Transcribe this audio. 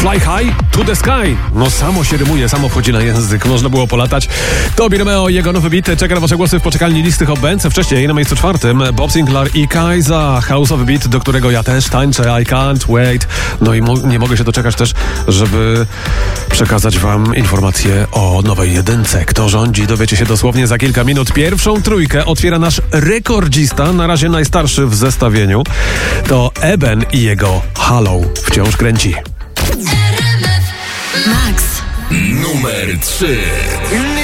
Fly High to the Sky. No samo się rymuje, samo wchodzi na język. Można było polatać. Tobi Romeo i jego nowy beat czeka na wasze głosy w poczekalni listy Hot Bands. Wcześniej na miejscu 4 Bob Sinclair i Kaiza. House'owy beat, do którego ja też tańczę. I can't wait. No i nie mogę się doczekać też, żeby przekazać wam informacje o nowej jedynce. Kto rządzi, dowiecie się dosłownie za kilka minut. Pierwszą trójkę otwiera nasz rekordzista, na razie najstarszy w zestawieniu. To Eben i jego Halo wciąż kręci. Max. Numer 3.